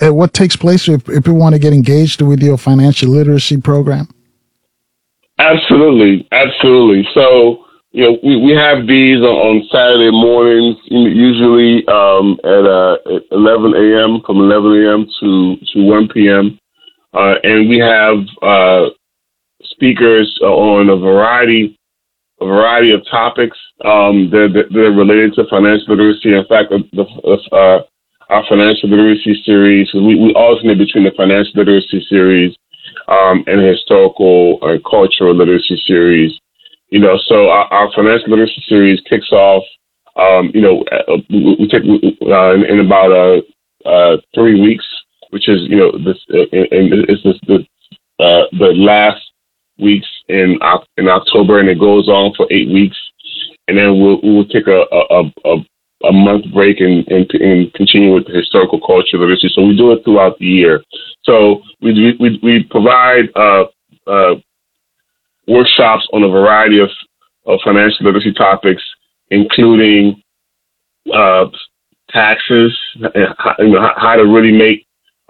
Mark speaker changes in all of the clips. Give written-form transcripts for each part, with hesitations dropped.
Speaker 1: what takes place if we want to get engaged with your financial literacy program?
Speaker 2: Absolutely. So, we have these on Saturday mornings, usually at 11 a.m., from 11 a.m. to 1 p.m. And we have speakers on a variety of topics that are related to financial literacy. In fact, our financial literacy series, we alternate between the financial literacy series and the historical and cultural literacy series. So our financial literacy series kicks off, we take in about 3 weeks, which is, the last weeks in October, and it goes on for 8 weeks, and then we'll take a month break and continue with the historical culture literacy. So we do it throughout the year. So we provide workshops on a variety of financial literacy topics, including taxes, how to really make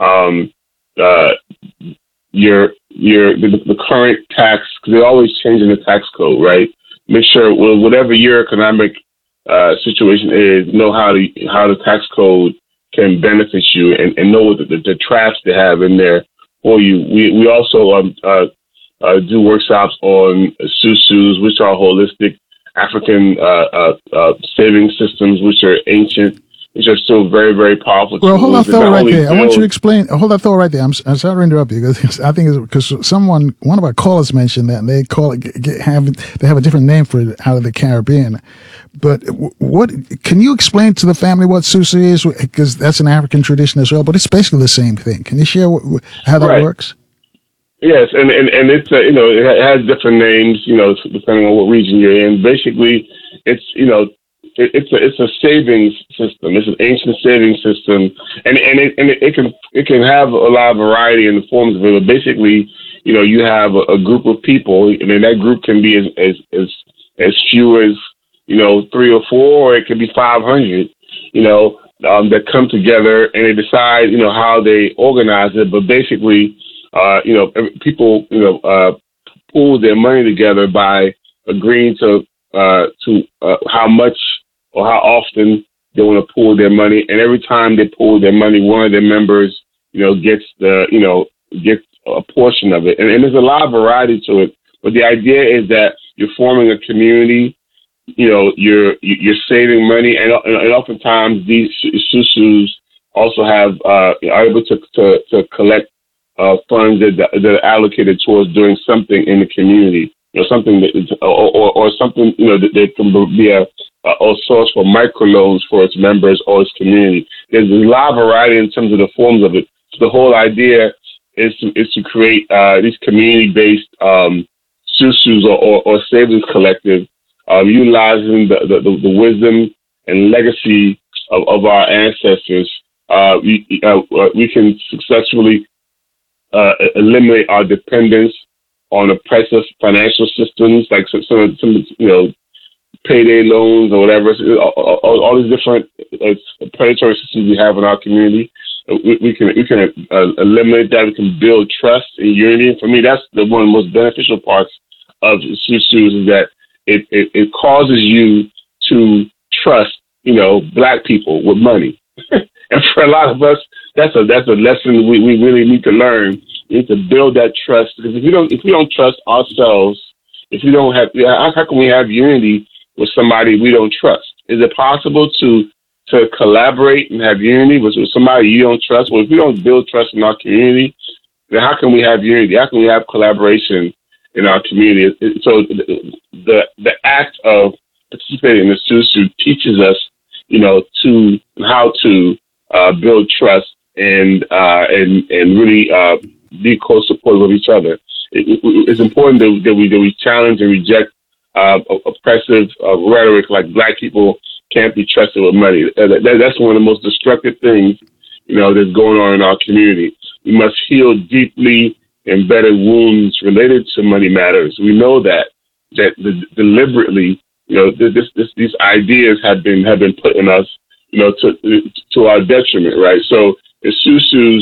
Speaker 2: the current tax, because they're always changing the tax code, right? Make sure, whatever your economic situation is, know how the tax code can benefit you, and know the traps they have in there for you. We also do workshops on SUSUs, which are holistic African saving systems, which are ancient, which are still very, very powerful.
Speaker 1: Well, hold that thought right there. I want you to explain. Hold that thought right there. I'm sorry to interrupt you, because I think because one of our callers mentioned that, and they call it they have a different name for it out of the Caribbean. But what can you explain to the family what Susu is? Because that's an African tradition as well, but it's basically the same thing. Can you share how that works?
Speaker 2: Yes, and it's it has different names, depending on what region you're in. Basically, it's it's a savings system. It's an ancient savings system, and it can have a lot of variety in the forms of it. But basically, you have a group of people, and then that group can be as few as 3 or 4, or it could be 500. That come together and they decide how they organize it. But basically, people pool their money together by agreeing to how much or how often they want to pool their money, and every time they pool their money, one of their members, gets a portion of it. And there's a lot of variety to it, but the idea is that you're forming a community. You're saving money, and oftentimes these SUSUs also are able to collect funds that are allocated towards doing something in the community. Something that is, or something that can be a source for microloans for its members or its community. There's a lot of variety in terms of the forms of it. So the whole idea is to create these community-based SUSUs or savings collective, utilizing the wisdom and legacy of our ancestors. We can successfully eliminate our dependence on oppressive financial systems, like some payday loans or whatever, all these different predatory systems we have in our community. We can eliminate that. We can build trust and unity. And for me, that's one of the most beneficial parts of SUSUs, is that it causes you to trust, Black people with money. And for a lot of us, that's a lesson we really need to learn. We need to build that trust, because if we don't trust ourselves, if we don't have, how can we have unity with somebody we don't trust? Is it possible to collaborate and have unity with somebody you don't trust? Well, if we don't build trust in our community, then how can we have unity? How can we have collaboration in our community? So the act of participating in the SUSU teaches us, how to build trust and really be close supportive of each other. It's important that we challenge and reject oppressive rhetoric like Black people can't be trusted with money. That's one of the most destructive things, that's going on in our community. We must heal deeply embedded wounds related to money matters. We know that deliberately, these ideas have been put in us, to our detriment, right? So the SUSUs